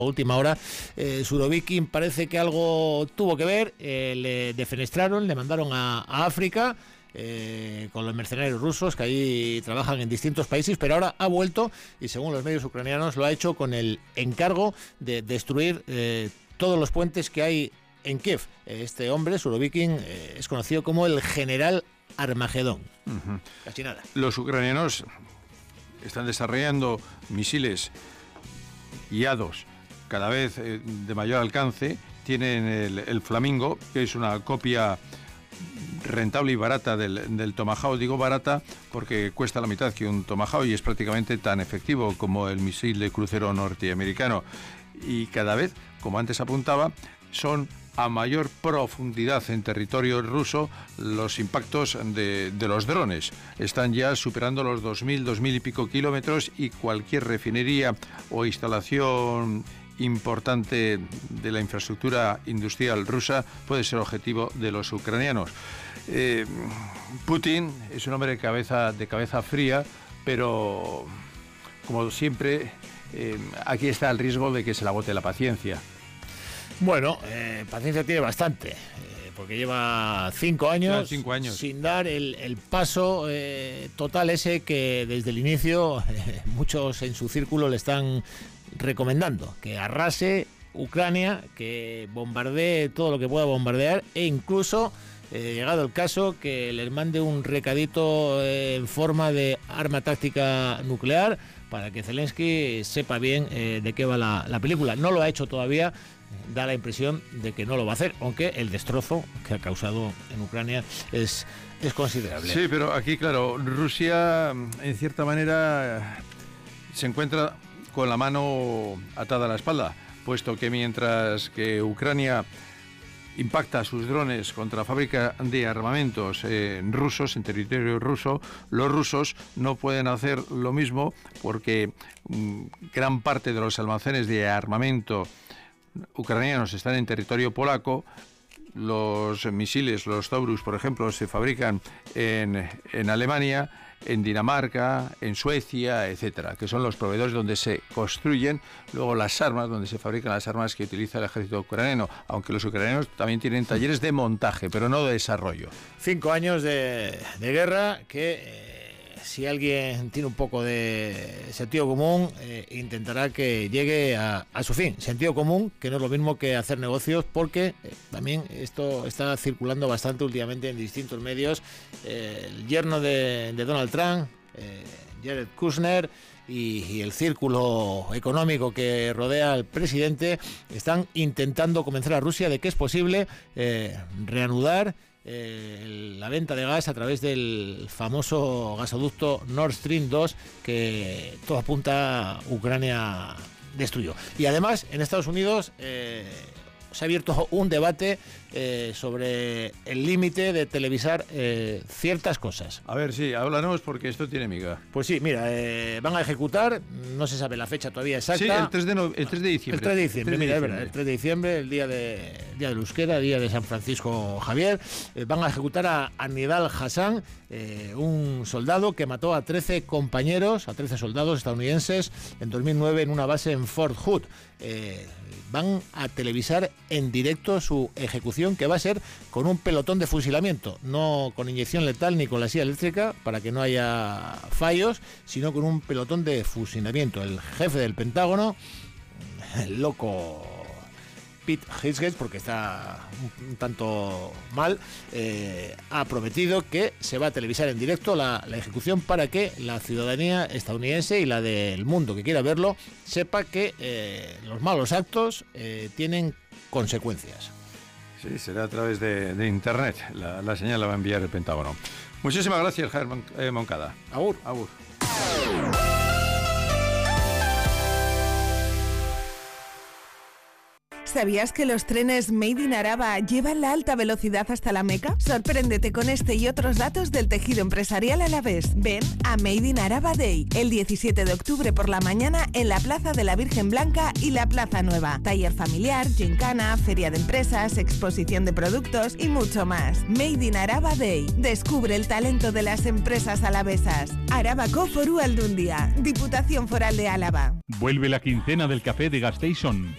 Última hora, Surovikin parece que algo tuvo que ver, le defenestraron, le mandaron a África con los mercenarios rusos que allí trabajan en distintos países, pero ahora ha vuelto y según los medios ucranianos lo ha hecho con el encargo de destruir todos los puentes que hay en Kiev. Este hombre, Surovikin, es conocido como el general Armagedón. Casi nada. Los ucranianos están desarrollando misiles guiados cada vez de mayor alcance. Tienen el Flamingo, que es una copia rentable y barata del Tomahawk. Digo barata porque cuesta la mitad que un Tomahawk y es prácticamente tan efectivo como el misil de crucero norteamericano. Y cada vez, como antes apuntaba, son a mayor profundidad en territorio ruso los impactos de los drones. Están ya superando los 2.000 y pico kilómetros y cualquier refinería o instalación importante de la infraestructura industrial rusa puede ser objetivo de los ucranianos. Putin es un hombre de cabeza fría, pero como siempre aquí está el riesgo de que se le agote la paciencia. Bueno, paciencia tiene bastante, porque lleva 5 años, sin dar el paso total ese que desde el inicio muchos en su círculo le están recomendando, que arrase Ucrania, que bombardee todo lo que pueda bombardear e incluso, llegado el caso, que les mande un recadito en forma de arma táctica nuclear para que Zelensky sepa bien de qué va la película. No lo ha hecho todavía. Da la impresión de que no lo va a hacer, aunque el destrozo que ha causado en Ucrania es considerable. Sí, pero aquí, claro, Rusia, en cierta manera, se encuentra con la mano atada a la espalda, puesto que mientras que Ucrania impacta sus drones contra fábrica de armamentos rusos, en territorio ruso, los rusos no pueden hacer lo mismo porque gran parte de los almacenes de armamento ucranianos están en territorio polaco. Los misiles, los Taurus, por ejemplo, se fabrican en Alemania, en Dinamarca, en Suecia, etcétera, que son los proveedores donde se construyen luego las armas, donde se fabrican las armas que utiliza el ejército ucraniano, aunque los ucranianos también tienen talleres de montaje, pero no de desarrollo. 5 años de guerra que si alguien tiene un poco de sentido común, intentará que llegue a su fin. Sentido común, que no es lo mismo que hacer negocios, porque también esto está circulando bastante últimamente en distintos medios. El yerno de Donald Trump, Jared Kushner, y el círculo económico que rodea al presidente están intentando convencer a Rusia de que es posible reanudar la venta de gas a través del famoso gasoducto Nord Stream 2 que todo apunta Ucrania destruyó. Y además en Estados Unidos se ha abierto un debate sobre el límite de televisar ciertas cosas. A ver, sí, háblanos porque esto tiene miga. Pues sí, mira, van a ejecutar, no se sabe la fecha todavía exacta. Sí, el 3 de diciembre. El 3 de diciembre, mira, es verdad, el 3 de diciembre, el día del Euskera, día de San Francisco Javier. Van a ejecutar a Nidal Hassan, un soldado que mató a 13 compañeros, a 13 soldados estadounidenses en 2009 en una base en Fort Hood. Van a televisar en directo su ejecución, que va a ser con un pelotón de fusilamiento, no con inyección letal ni con la silla eléctrica para que no haya fallos, sino con un pelotón de fusilamiento. El jefe del Pentágono, el loco Pete Hegseth, porque está un tanto mal, ha prometido que se va a televisar en directo la ejecución para que la ciudadanía estadounidense y la del mundo que quiera verlo sepa que los malos actos tienen consecuencias. Sí, será a través de internet. La señal la va a enviar el Pentágono. Muchísimas gracias, Javier Moncada. Agur. Agur. ¿Sabías que los trenes Made in Araba llevan la alta velocidad hasta la Meca? Sorpréndete con este y otros datos del tejido empresarial alavés. Ven a Made in Araba Day, el 17 de octubre por la mañana en la Plaza de la Virgen Blanca y la Plaza Nueva. Taller familiar, gincana, feria de empresas, exposición de productos y mucho más. Made in Araba Day. Descubre el talento de las empresas alavesas. Arabako Foru Aldundia, Diputación Foral de Álava. Vuelve la quincena del café de Gasteizen.